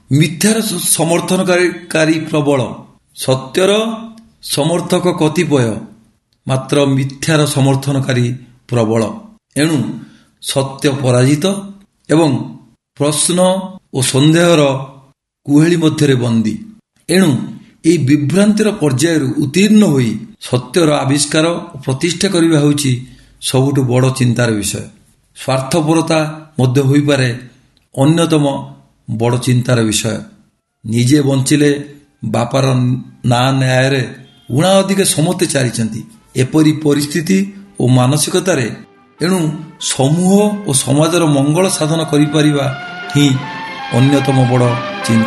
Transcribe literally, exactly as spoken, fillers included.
ମିଥ୍ୟାର ସମର୍ଥନକାରୀ ପ୍ରବଳ, ସତ୍ୟର ସମର୍ଥକ କତିପୟ, ମାତ୍ର ମିଥ୍ୟାର ସମର୍ଥନକାରୀ ପ୍ରବଳ। ଏଣୁ ସତ୍ୟ ପରାଜିତ ଏବଂ ପ୍ରଶ୍ନ ଓ ସନ୍ଦେହର କୁହେଳି ମଧ୍ୟରେ ବନ୍ଦୀ। ଏଣୁ ଏହି ବିଭ୍ରାନ୍ତିର ପର୍ଯ୍ୟାୟରୁ ଉତ୍ତୀର୍ଣ୍ଣ ହୋଇ ସତ୍ୟର ଆବିଷ୍କାର ଓ ପ୍ରତିଷ୍ଠା କରିବା ହେଉଛି ସବୁଠୁ ବଡ଼ ଚିନ୍ତାର ବିଷୟ। ସ୍ୱାର୍ଥପରତା ମଧ୍ୟ ହୋଇପାରେ ଅନ୍ୟତମ ବଡ଼ ଚିନ୍ତାର ବିଷୟ। ନିଜେ ବଞ୍ଚିଲେ ବାପାର ନାଁ ନ୍ୟାୟରେ ଉଣା ଅଧିକେ ସମସ୍ତେ ଚାଲିଛନ୍ତି, ଏପରି ପରିସ୍ଥିତି ଓ ମାନସିକତାରେ ଏଣୁ ସମୂହ ଓ ସମାଜର ମଙ୍ଗଳ ସାଧନ କରିପାରିବା ହିଁ ଅନ୍ୟତମ ବଡ଼ ଚିନ୍ତା।